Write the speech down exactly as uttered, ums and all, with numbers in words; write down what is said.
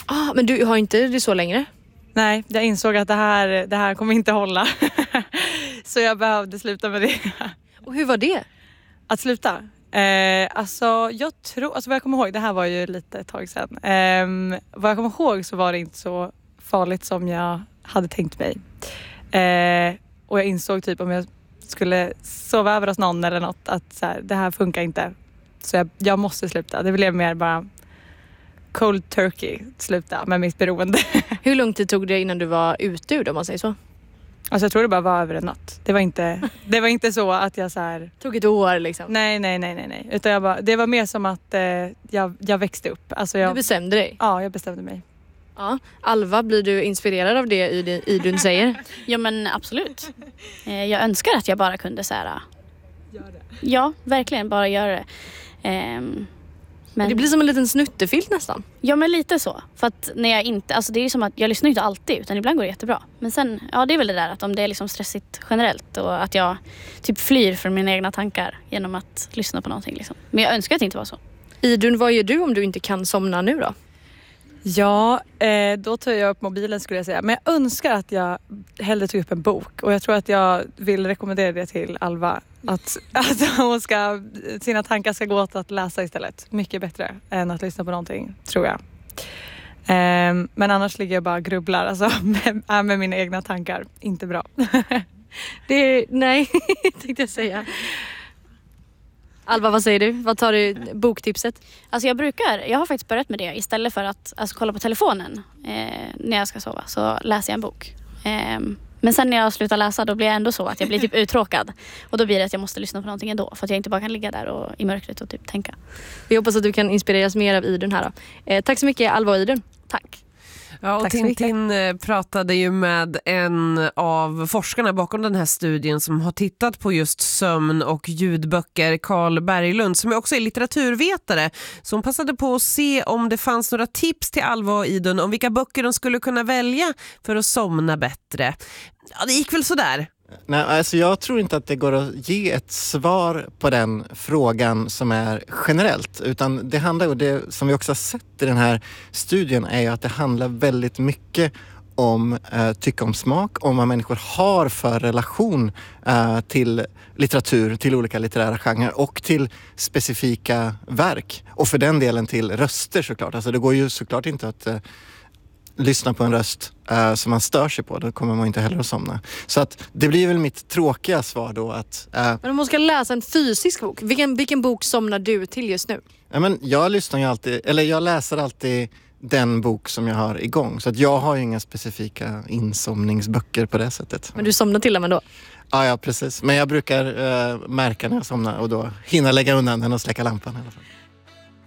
Ah, men du har inte det så längre? Nej, jag insåg att det här, det här kommer inte hålla. Så jag behövde sluta med det. Och hur var det? Att sluta? Eh, alltså jag tror, alltså vad jag kommer ihåg, det här var ju lite ett tag sedan. Eh, vad jag kommer ihåg så var det inte så farligt som jag hade tänkt mig. Eh, och jag insåg typ om jag skulle sova över hos någon eller något att så här, det här funkar inte. Så jag, jag måste sluta. Det blev mer bara cold turkey, sluta med mitt beroende. Hur lång tid tog det innan du var ute ur det, om man säger så? Alltså jag tror det bara var över en natt. Det var inte, det var inte så att jag så här... Tog ett år liksom? Nej, nej, nej, nej. nej. Utan jag bara, det var mer som att eh, jag, jag växte upp. Alltså jag, Du bestämde dig? Ja, jag bestämde mig. Ja. Alva, blir du inspirerad av det Idun säger? Ja, men absolut. Eh, jag önskar att jag bara kunde så här... Gör det. Ja, verkligen bara göra det. Eh, men... Det blir som en liten snuttefilt nästan. Ja, men lite så. För att när jag inte... Alltså det är ju som att jag lyssnar inte alltid, utan ibland går det jättebra. Men sen, ja det är väl det där att om det är liksom stressigt generellt och att jag typ flyr från mina egna tankar genom att lyssna på någonting liksom. Men jag önskar att det inte var så. Idun, vad gör du om du inte kan somna nu då? Ja, eh, då tar jag upp mobilen skulle jag säga. Men jag önskar att jag hellre tog upp en bok. Och jag tror att jag vill rekommendera det till Alva. Att, att hon ska, sina tankar ska gå åt att läsa istället. Mycket bättre än att lyssna på någonting, tror jag. Eh, men annars ligger jag bara och grubblar alltså, med, med mina egna tankar. Inte bra. Det är, nej, tänkte jag säga. Alva, vad säger du? Vad tar du boktipset? Alltså jag brukar, jag har faktiskt börjat med det. Istället för att alltså, kolla på telefonen eh, när jag ska sova så läser jag en bok. Eh, men sen när jag slutar läsa då blir jag ändå så att jag blir typ uttråkad. Och då blir det att jag måste lyssna på någonting ändå. För att jag inte bara kan ligga där och, i mörkret och typ tänka. Vi hoppas att du kan inspireras mer av Idun här då. Eh, tack så mycket Alva och Idun. Tack. Ja, och Tintin pratade ju med en av forskarna bakom den här studien som har tittat på just sömn och ljudböcker, Carl Berglund, som också är litteraturvetare. Så hon passade på att se om det fanns några tips till Alva och Idun om vilka böcker de skulle kunna välja för att somna bättre. Ja, det gick väl sådär. Nej, alltså jag tror inte att det går att ge ett svar på den frågan som är generellt, utan det handlar, och det som vi också har sett i den här studien är ju att det handlar väldigt mycket om eh, tycka om smak, om vad människor har för relation eh, till litteratur, till olika litterära genrer och till specifika verk. Och för den delen till röster såklart. Alltså det går ju såklart inte att eh, lyssna på en röst uh, som man stör sig på, då kommer man inte heller att somna. Så att det blir väl mitt tråkiga svar då att... Uh, men om man ska läsa en fysisk bok, vilken, vilken bok somnar du till just nu? Ja, men jag lyssnar ju alltid, eller jag läser alltid den bok som jag har igång. Så att jag har ju inga specifika insomningsböcker på det sättet. Men du somnar till dem ändå? Ja, ja, precis. Men jag brukar uh, märka när jag somnar och då hinna lägga undan den och släcka lampan i alla fall.